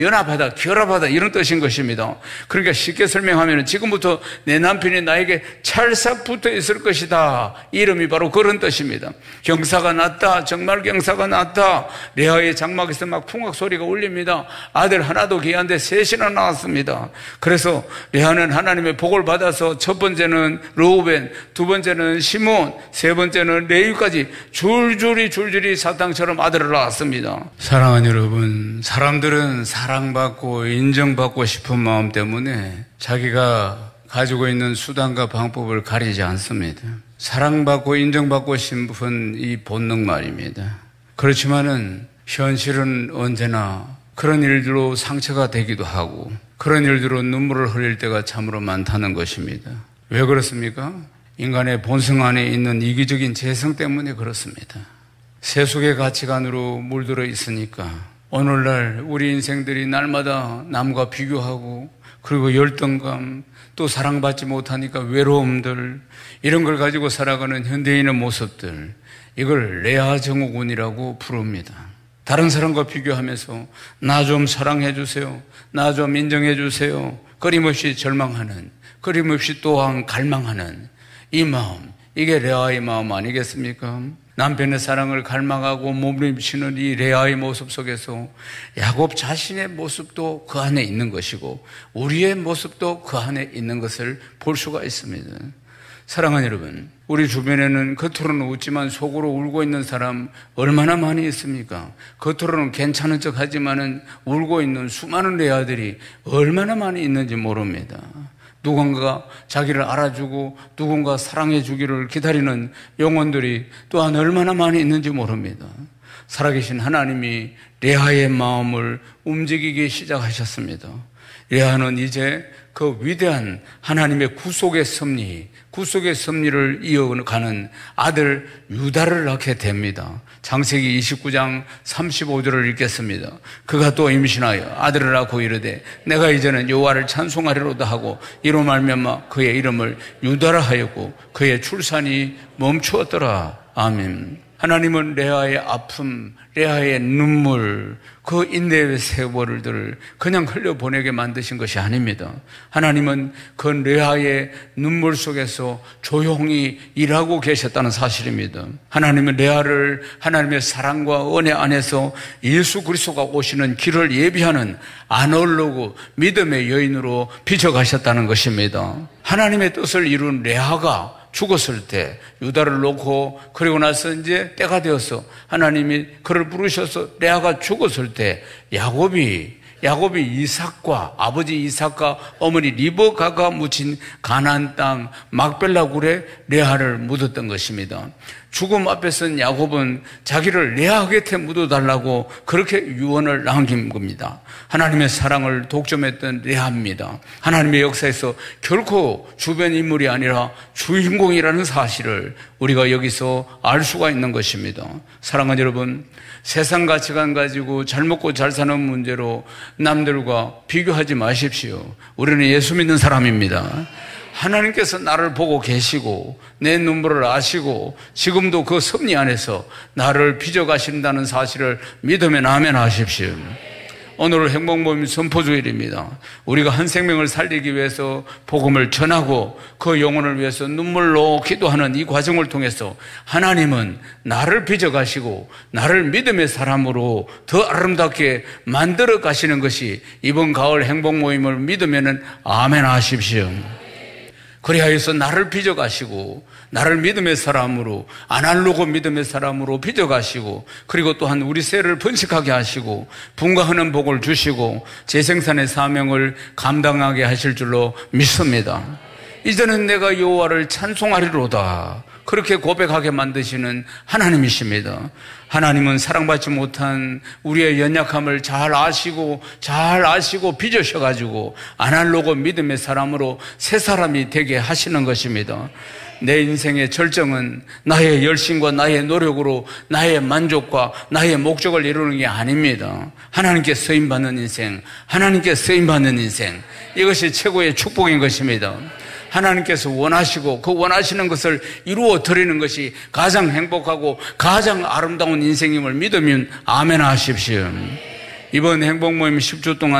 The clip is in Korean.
연합하다, 결합하다 이런 뜻인 것입니다. 그러니까 쉽게 설명하면 지금부터 내 남편이 나에게 찰싹 붙어 있을 것이다. 이름이 바로 그런 뜻입니다. 경사가 났다. 정말 경사가 났다. 레아의 장막에서 막 풍악 소리가 울립니다. 아들 하나도 귀한데 셋이나 나왔습니다. 그래서 레아는 하나님의 복을 받아서 첫 번째는 르우벤, 두 번째는 시몬, 세 번째는 레위까지 줄줄이 사탕처럼 아들을 낳았습니다. 사랑하는 여러분, 사람들은 사랑받고 인정받고 싶은 마음 때문에 자기가 가지고 있는 수단과 방법을 가리지 않습니다. 사랑받고 인정받고 싶은 이 본능 말입니다. 그렇지만은 현실은 언제나 그런 일들로 상처가 되기도 하고 그런 일들로 눈물을 흘릴 때가 참으로 많다는 것입니다. 왜 그렇습니까? 인간의 본성 안에 있는 이기적인 재성 때문에 그렇습니다. 세속의 가치관으로 물들어 있으니까 오늘날 우리 인생들이 날마다 남과 비교하고 그리고 열등감 또 사랑받지 못하니까 외로움들 이런 걸 가지고 살아가는 현대인의 모습들 이걸 레아 증후군이라고 부릅니다. 다른 사람과 비교하면서 나 좀 사랑해 주세요. 나 좀 인정해 주세요. 끊임없이 절망하는 끊임없이 또한 갈망하는 이 마음 이게 레아의 마음 아니겠습니까? 남편의 사랑을 갈망하고 몸부림치는 이 레아의 모습 속에서 야곱 자신의 모습도 그 안에 있는 것이고 우리의 모습도 그 안에 있는 것을 볼 수가 있습니다. 사랑하는 여러분, 우리 주변에는 겉으로는 웃지만 속으로 울고 있는 사람 얼마나 많이 있습니까? 겉으로는 괜찮은 척 하지만은 울고 있는 수많은 레아들이 얼마나 많이 있는지 모릅니다. 누군가 자기를 알아주고 누군가 사랑해 주기를 기다리는 영혼들이 또한 얼마나 많이 있는지 모릅니다. 살아계신 하나님이 레아의 마음을 움직이기 시작하셨습니다. 레아는 이제 그 위대한 하나님의 구속의 섭리를 이어가는 아들 유다를 낳게 됩니다. 창세기 29장 35절을 읽겠습니다. 그가 또 임신하여 아들을 낳고 이르되 내가 이제는 여호와를 찬송하리로다 하고 이로 말미암아 그의 이름을 유다라 하였고 그의 출산이 멈추었더라. 아멘. 하나님은 레아의 아픔, 레아의 눈물, 그 인내의 세월들을 그냥 흘려보내게 만드신 것이 아닙니다. 하나님은 그 레아의 눈물 속에서 조용히 일하고 계셨다는 사실입니다. 하나님은 레아를 하나님의 사랑과 은혜 안에서 예수 그리스도가 오시는 길을 예비하는 아놀로고 믿음의 여인으로 빚어가셨다는 것입니다. 하나님의 뜻을 이룬 레아가 죽었을 때 유다를 놓고 그리고 나서 이제 때가 되어서 하나님이 그를 부르셔서 레아가 죽었을 때 야곱이 이삭과 아버지 이삭과 어머니 리브가가 묻힌 가나안 땅 막벨라 굴에 레아를 묻었던 것입니다. 죽음 앞에서는 야곱은 자기를 레아 곁에 묻어달라고 그렇게 유언을 남긴 겁니다. 하나님의 사랑을 독점했던 레아입니다. 하나님의 역사에서 결코 주변 인물이 아니라 주인공이라는 사실을 우리가 여기서 알 수가 있는 것입니다. 사랑하는 여러분, 세상 가치관 가지고 잘 먹고 잘 사는 문제로 남들과 비교하지 마십시오. 우리는 예수 믿는 사람입니다. 하나님께서 나를 보고 계시고 내 눈물을 아시고 지금도 그 섭리 안에서 나를 빚어가신다는 사실을 믿으면 아멘 하십시오. 오늘은 행복모임 선포주일입니다. 우리가 한 생명을 살리기 위해서 복음을 전하고 그 영혼을 위해서 눈물로 기도하는 이 과정을 통해서 하나님은 나를 빚어가시고 나를 믿음의 사람으로 더 아름답게 만들어 가시는 것이 이번 가을 행복모임을 믿으면 아멘 하십시오. 그리하여서 나를 빚어가시고 나를 믿음의 사람으로 아날로그 믿음의 사람으로 빚어가시고 그리고 또한 우리 세를 번식하게 하시고 분가하는 복을 주시고 재생산의 사명을 감당하게 하실 줄로 믿습니다. 이제는 내가 여호와를 찬송하리로다 그렇게 고백하게 만드시는 하나님이십니다. 하나님은 사랑받지 못한 우리의 연약함을 잘 아시고 빚으셔가지고 아날로그 믿음의 사람으로 새 사람이 되게 하시는 것입니다. 내 인생의 절정은 나의 열심과 나의 노력으로 나의 만족과 나의 목적을 이루는 게 아닙니다. 하나님께 쓰임받는 인생, 이것이 최고의 축복인 것입니다. 하나님께서 원하시고 그 원하시는 것을 이루어 드리는 것이 가장 행복하고 가장 아름다운 인생임을 믿으면 아멘 하십시오. 이번 행복 모임 10주 동안